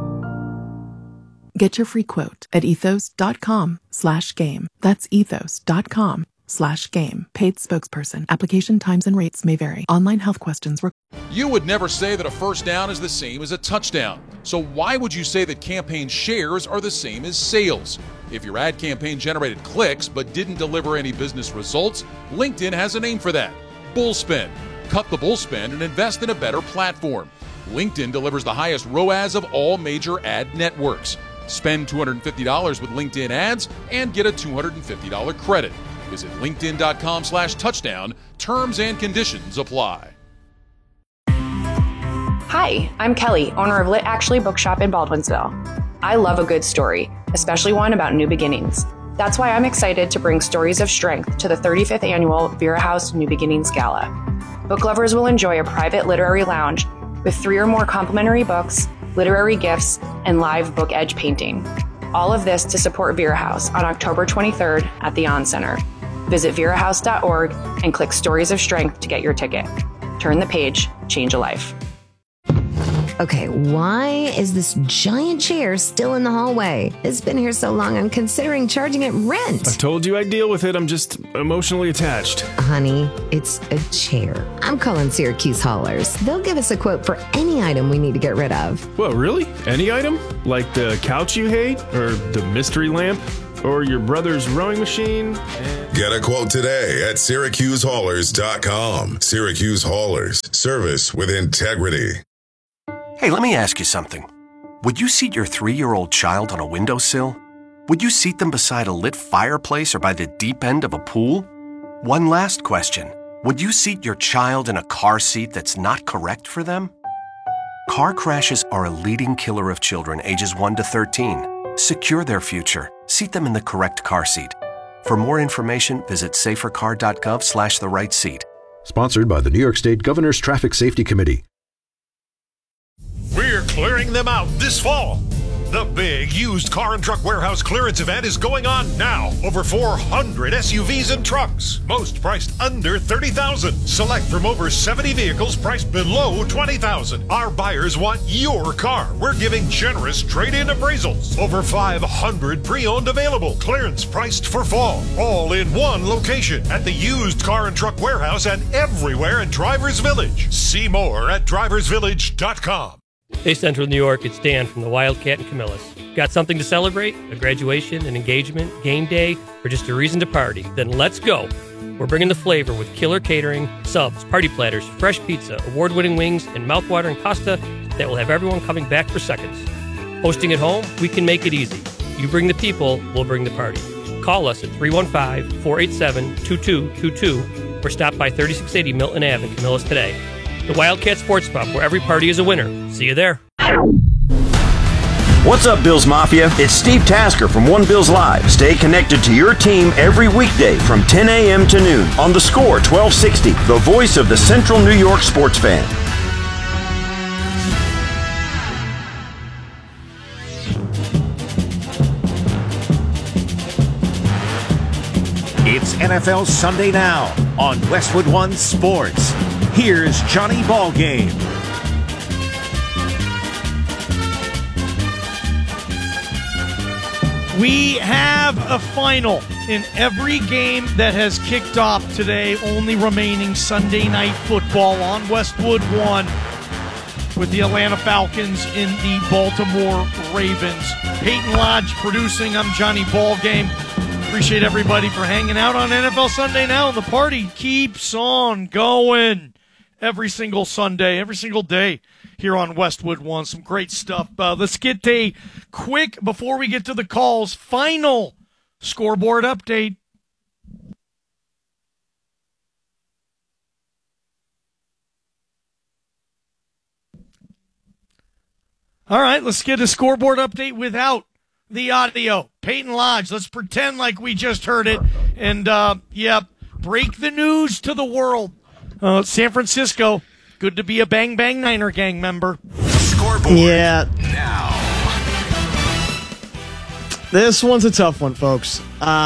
Get your free quote at ethos.com/game. That's ethos.com/game. Paid spokesperson. Application times and rates may vary. Online health questions required. You would never say that a first down is the same as a touchdown. So why would you say that campaign shares are the same as sales? If your ad campaign generated clicks but didn't deliver any business results, LinkedIn has a name for that. Bullspend. Cut the bullspend and invest in a better platform. LinkedIn delivers the highest ROAS of all major ad networks. Spend $250 with LinkedIn ads and get a $250 credit. Visit linkedin.com/touchdown. Terms and conditions apply. Hi, I'm Kelly, owner of Lit Actually Bookshop in Baldwinsville. I love a good story, especially one about new beginnings. That's why I'm excited to bring Stories of Strength to the 35th annual Vera House New Beginnings Gala. Book lovers will enjoy a private literary lounge with 3 or more complimentary books, literary gifts, and live book edge painting. All of this to support Vera House on October 23rd at the On Center. Visit verahouse.org and click Stories of Strength to get your ticket. Turn the page, change a life. Okay, why is this giant chair still in the hallway? It's been here so long, I'm considering charging it rent. I told you I'd deal with it. I'm just emotionally attached. Honey, it's a chair. I'm calling Syracuse Haulers. They'll give us a quote for any item we need to get rid of. Whoa, really? Any item? Like the couch you hate? Or the mystery lamp? Or your brother's rowing machine? Get a quote today at SyracuseHaulers.com. Syracuse Haulers. Service with integrity. Hey, let me ask you something. Would you seat your 3-year-old child on a windowsill? Would you seat them beside a lit fireplace or by the deep end of a pool? One last question. Would you seat your child in a car seat that's not correct for them? Car crashes are a leading killer of children ages 1 to 13. Secure their future. Seat them in the correct car seat. For more information, visit safercar.gov/the-right seat. Sponsored by the New York State Governor's Traffic Safety Committee. We're clearing them out this fall. The big used car and truck warehouse clearance event is going on now. Over 400 SUVs and trucks, most priced under $30,000. Select from over 70 vehicles priced below $20,000. Our buyers want your car. We're giving generous trade-in appraisals. Over 500 pre-owned available. Clearance priced for fall. All in one location at the used car and truck warehouse and everywhere in Drivers Village. See more at driversvillage.com. Hey, Central New York, it's Dan from the Wildcat and Camillus. Got something to celebrate? A graduation, an engagement, game day, or just a reason to party? Then let's go. We're bringing the flavor with killer catering, subs, party platters, fresh pizza, award-winning wings, and mouthwatering pasta that will have everyone coming back for seconds. Hosting at home? We can make it easy. You bring the people, we'll bring the party. Call us at 315-487-2222 or stop by 3680 Milton Ave in Camillus today. The Wildcat Sports Pub, where every party is a winner. See you there. What's up, Bills Mafia? It's Steve Tasker from One Bills Live. Stay connected to your team every weekday from 10 a.m. to noon on The Score 1260, the voice of the Central New York sports fan. It's NFL Sunday Now on Westwood One Sports. Here's Johnny Ballgame. We have a final in every game that has kicked off today, only remaining Sunday Night Football on Westwood One with the Atlanta Falcons and the Baltimore Ravens. Peyton Lodge producing. I'm Johnny Ballgame. Appreciate everybody for hanging out on NFL Sunday Now. The party keeps on going every single Sunday, every single day here on Westwood One. Some great stuff. Let's get a quick, before we get to the calls, final scoreboard update. All right, let's get a scoreboard update without the audio. Peyton Lodge, let's pretend like we just heard it. And, break the news to the world. San Francisco, good to be a Bang Bang Niner Gang member. Scoreboard. Yeah. Now. This one's a tough one, folks.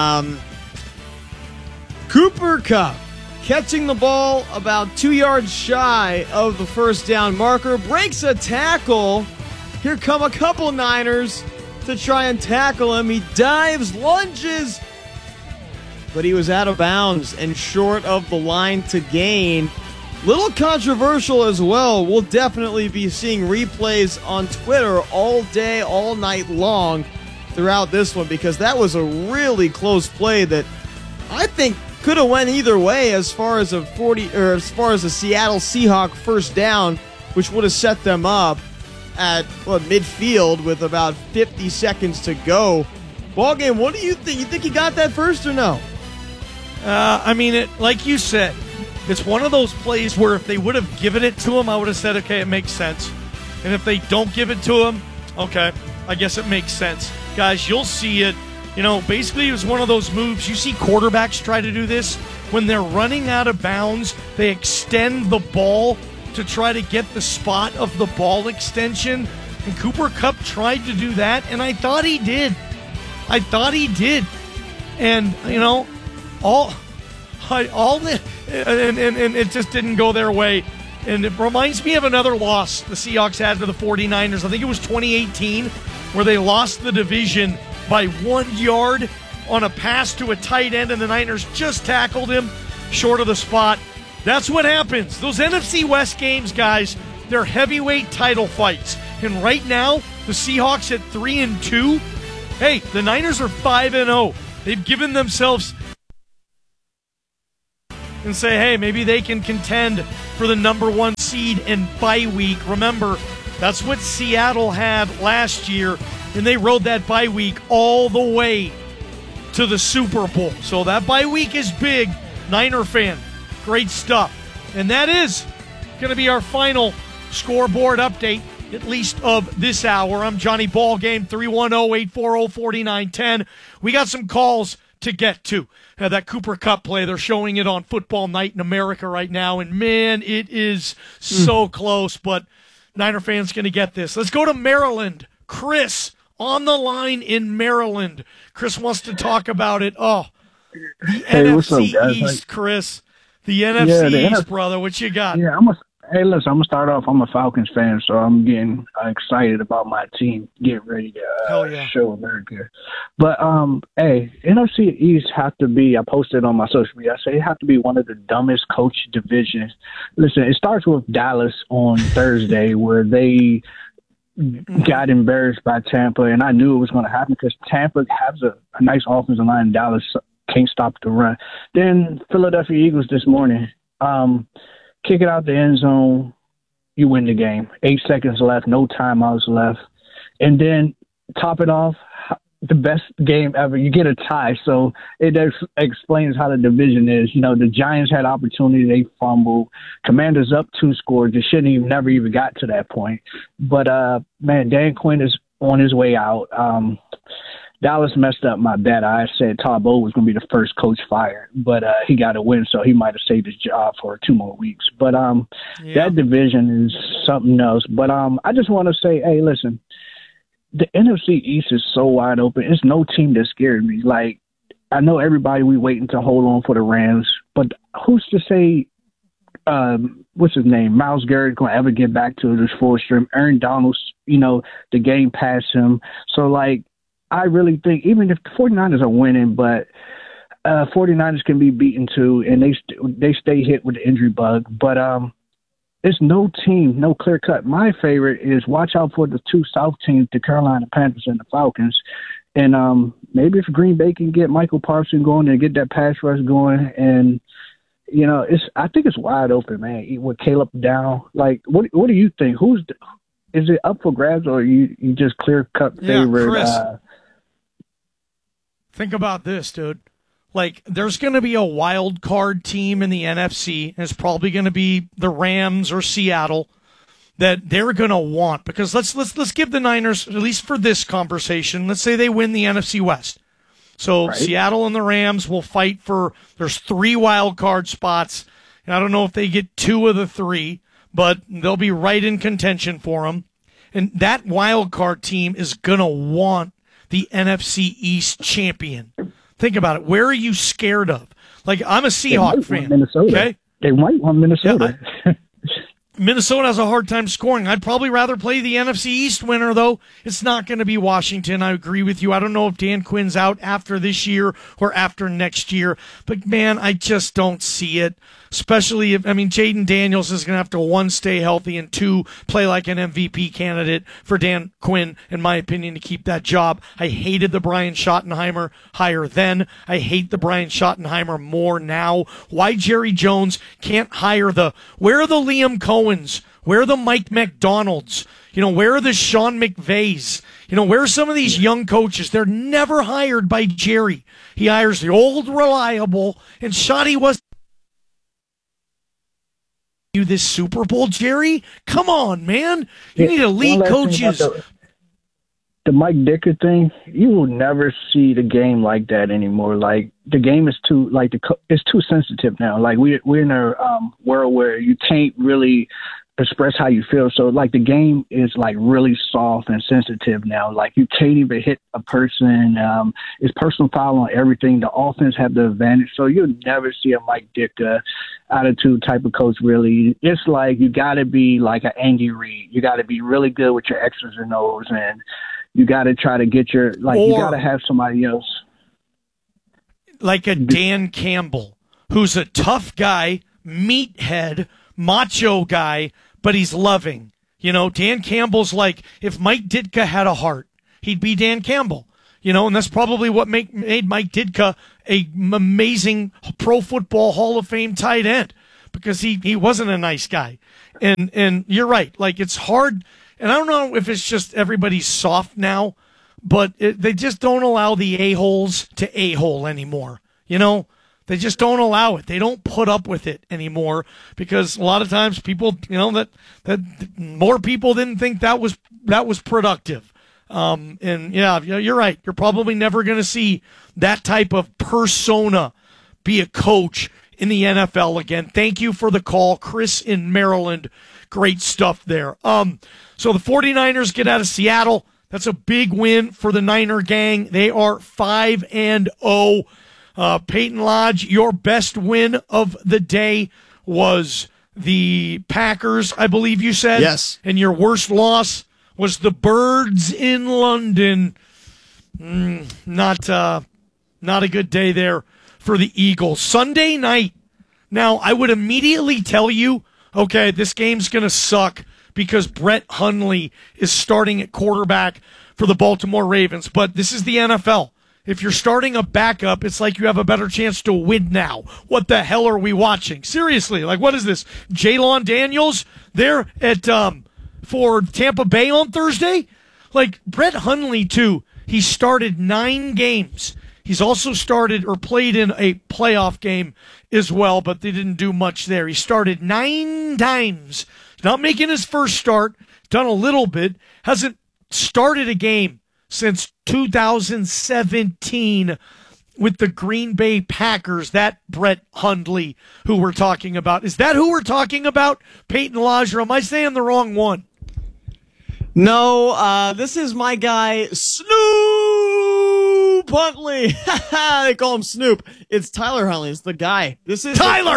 Cooper Kupp catching the ball about 2 yards shy of the first down marker, breaks a tackle. Here come a couple Niners to try and tackle him. He dives, lunges, but he was out of bounds and short of the line to gain. Little controversial as well. We'll definitely be seeing replays on Twitter all day, all night long throughout this one, because that was a really close play that I think could have went either way as far as a Seattle Seahawk first down, which would have set them up at midfield with about 50 seconds to go. Ballgame, what do you think? You think he got that first or no? Like you said, it's one of those plays where if they would have given it to him, I would have said, okay, it makes sense. And if they don't give it to him, okay, I guess it makes sense. Guys, you'll see it. Basically it was one of those moves. You see quarterbacks try to do this. When they're running out of bounds, they extend the ball to try to get the spot of the ball extension. And Cooper Kupp tried to do that, and I thought he did. And, and it just didn't go their way. And it reminds me of another loss the Seahawks had to the 49ers. I think it was 2018, where they lost the division by 1 yard on a pass to a tight end, and the Niners just tackled him short of the spot. That's what happens. Those NFC West games, guys, they're heavyweight title fights. And right now, the Seahawks at 3-2. Hey, the Niners are 5-0. They've given themselves and say, hey, maybe they can contend for the number 1 seed and bye week. Remember, that's what Seattle had last year, and they rode that bye week all the way to the Super Bowl. So that bye week is big. Niner fan, great stuff. And that is going to be our final scoreboard update, at least of this hour. I'm Johnny Ballgame, 310-840-4910. We got some calls to get to. That Cooper Kupp play, they're showing it on Football Night in America right now, and man, it is so close, but Niner fans going to get this. Let's go to Maryland. Chris on the line in Maryland. Chris wants to talk about it. Oh, the NFC East, Chris. The NFC East, brother. What you got? Yeah, Hey, listen, I'm going to start off. I'm a Falcons fan, so I'm getting excited about my team getting ready to show America. But, hey, NFC East have to be, I posted on my social media, I say it have to be one of the dumbest coach divisions. Listen, it starts with Dallas on Thursday where they got embarrassed by Tampa, and I knew it was going to happen because Tampa has a nice offensive line. Dallas can't stop the run. Then Philadelphia Eagles this morning, kick it out the end zone, you win the game. 8 seconds left, no timeouts left. And then top it off, the best game ever. You get a tie. So it explains how the division is. You know, the Giants had opportunity. They fumbled. Commanders up 2 scores. They shouldn't even never even got to that point. But, man, Dan Quinn is on his way out. Dallas messed up my bet. I said Todd Bowles was going to be the first coach fired, but he got a win, so he might have saved his job for 2 more weeks. But that division is something else. But I just want to say, hey, listen, the NFC East is so wide open. It's no team that scared me. Like, I know everybody, we waiting to hold on for the Rams, but who's to say what's his name, Myles Garrett, going to ever get back to his full stream? Aaron Donald's, you know, the game passed him. So, like, I really think even if the 49ers are winning, but 49ers can be beaten too, and they stay hit with the injury bug. But it's no team, no clear cut. My favorite is watch out for the 2 South teams, the Carolina Panthers and the Falcons. And maybe if Green Bay can get Michael Parsons going and get that pass rush going, and you know, I think it's wide open, man. With Caleb down, like, what do you think? Is it up for grabs, or you just clear cut favorite? Chris. Think about this, dude. Like, there's going to be a wild card team in the NFC, and it's probably going to be the Rams or Seattle that they're going to want. Because let's give the Niners, at least for this conversation, let's say they win the NFC West. So right. Seattle and the Rams will fight for, there's 3 wild card spots. And I don't know if they get 2 of the 3, but they'll be right in contention for them. And that wild card team is going to want the NFC East champion. Think about it. Where are you scared of? Like, I'm a Seahawk fan. Minnesota. Okay? They might want Minnesota. Yeah, Minnesota has a hard time scoring. I'd probably rather play the NFC East winner, though. It's not going to be Washington. I agree with you. I don't know if Dan Quinn's out after this year or after next year. But, man, I just don't see it. Especially if, Jaden Daniels is going to have to, 1, stay healthy, and 2, play like an MVP candidate for Dan Quinn, in my opinion, to keep that job. I hated the Brian Schottenheimer hire then. I hate the Brian Schottenheimer more now. Why Jerry Jones can't hire where are the Liam Cohens? Where are the Mike McDonalds? You know, where are the Sean McVays? You know, where are some of these young coaches? They're never hired by Jerry. He hires the old reliable, and Schotty was you this Super Bowl, Jerry? Come on, man. You need elite coaches. The Mike Dicker thing, you will never see the game like that anymore. Like, the game is too, like, it's too sensitive now. Like, we're in a world where you can't really express how you feel. So like the game is like really soft and sensitive now. Like you can't even hit a person. It's personal foul on everything. The offense have the advantage. So you'll never see a Mike Ditka attitude type of coach really. It's like you got to be like an Andy Reid. You got to be really good with your X's and O's, and you got to try to get you got to have somebody else. Like a Dan Campbell, who's a tough guy, meathead, macho guy, but he's loving. You know, Dan Campbell's like, if Mike Ditka had a heart, he'd be Dan Campbell. You know, and that's probably what made Mike Ditka an amazing Pro Football Hall of Fame tight end, because he wasn't a nice guy. And you're right. Like, it's hard. And I don't know if it's just everybody's soft now, but they just don't allow the a-holes to a-hole anymore. You know, they just don't allow it. They don't put up with it anymore, because a lot of times people, you know, that more people didn't think that was productive. And yeah, you're right. You're probably never going to see that type of persona be a coach in the NFL again. Thank you for the call, Chris in Maryland. Great stuff there. So the 49ers get out of Seattle. That's a big win for the Niner gang. They are 5-0. Peyton Lodge, your best win of the day was the Packers, I believe you said. Yes. And your worst loss was the Birds in London. Not a good day there for the Eagles. Sunday night. Now, I would immediately tell you, okay, this game's going to suck because Brett Hundley is starting at quarterback for the Baltimore Ravens. But this is the NFL. If you're starting a backup, it's like you have a better chance to win now. What the hell are we watching? Seriously, like, what is this? Jaylon Daniels there at for Tampa Bay on Thursday? Like, Brett Hundley, too, he started 9 games. He's also started or played in a playoff game as well, but they didn't do much there. He started 9 times. He's not making his first start. Done a little bit. Hasn't started a game since 2017 with the Green Bay Packers. That Brett Hundley who we're talking about. Is that who we're talking about, Peyton Lodge, or am I saying the wrong one? No, this is my guy, Snoop Huntley. They call him Snoop. It's Tyler Huntley. It's the guy. This is Tyler.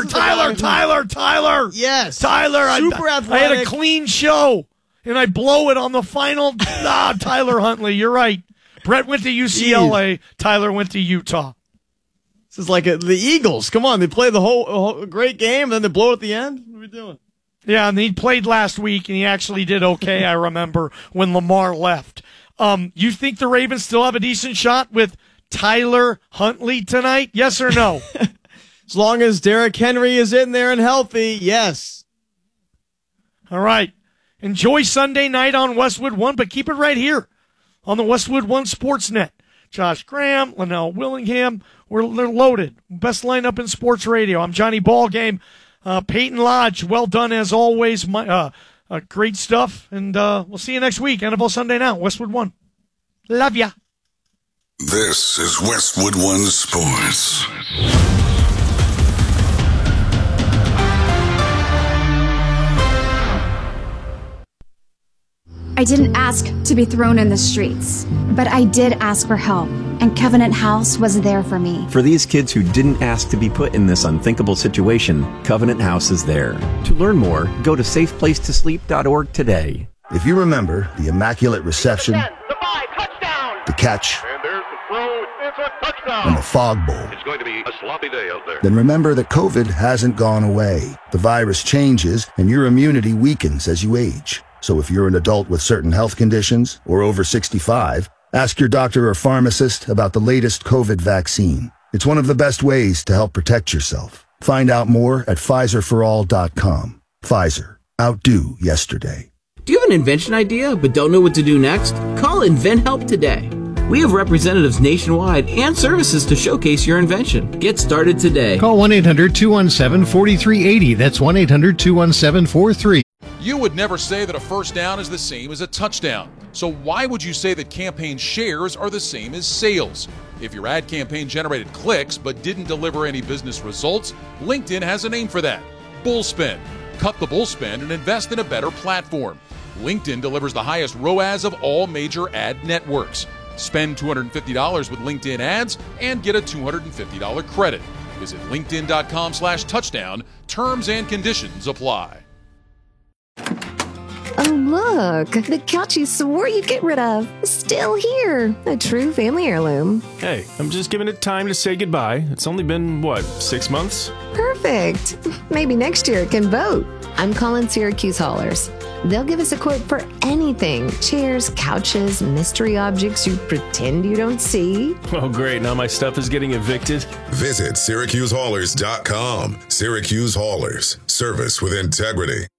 Yes. Tyler. Super athletic. I had a clean show, and I blow it on the final. Tyler Huntley. You're right. Brett went to UCLA. Tyler went to Utah. This is like the Eagles. Come on. They play the whole great game, and then they blow at the end. What are we doing? Yeah, and he played last week, and he actually did okay, I remember, when Lamar left. You think the Ravens still have a decent shot with Tyler Huntley tonight? Yes or no? As long as Derrick Henry is in there and healthy, yes. All right. Enjoy Sunday night on Westwood One, but keep it right here on the Westwood One Sportsnet. Josh Graham, Linnell Willingham, they're loaded. Best lineup in sports radio. I'm Johnny Ballgame. Peyton Lodge, well done as always. Great stuff, and we'll see you next week. NFL Sunday Now, Westwood One. Love ya. This is Westwood One Sports. I didn't ask to be thrown in the streets, but I did ask for help, and Covenant House was there for me. For these kids who didn't ask to be put in this unthinkable situation, Covenant House is there. To learn more, go to safeplacetosleep.org today. If you remember the Immaculate Reception, the catch, and the Fog Bowl, It's going to be a sloppy day out there. then remember that COVID hasn't gone away. The virus changes, and your immunity weakens as you age. So if you're an adult with certain health conditions or over 65, ask your doctor or pharmacist about the latest COVID vaccine. It's one of the best ways to help protect yourself. Find out more at PfizerForAll.com. Pfizer. Outdo yesterday. Do you have an invention idea but don't know what to do next? Call InventHelp today. We have representatives nationwide and services to showcase your invention. Get started today. Call 1-800-217-4380. That's 1-800-217-4380. You would never say that a first down is the same as a touchdown. So why would you say that campaign shares are the same as sales? If your ad campaign generated clicks but didn't deliver any business results, LinkedIn has a name for that: Bullspin. Cut the bull spend and invest in a better platform. LinkedIn delivers the highest ROAS of all major ad networks. Spend $250 with LinkedIn ads and get a $250 credit. Visit linkedin.com/touchdown. Terms and conditions apply. Oh, look, the couch you swore you'd get rid of is still here. A true family heirloom. Hey, I'm just giving it time to say goodbye. It's only been, 6 months? Perfect. Maybe next year it can vote. I'm calling Syracuse Haulers. They'll give us a quote for anything. Chairs, couches, mystery objects you pretend you don't see. Oh, great. Now my stuff is getting evicted. Visit SyracuseHaulers.com. Syracuse Haulers. Service with integrity.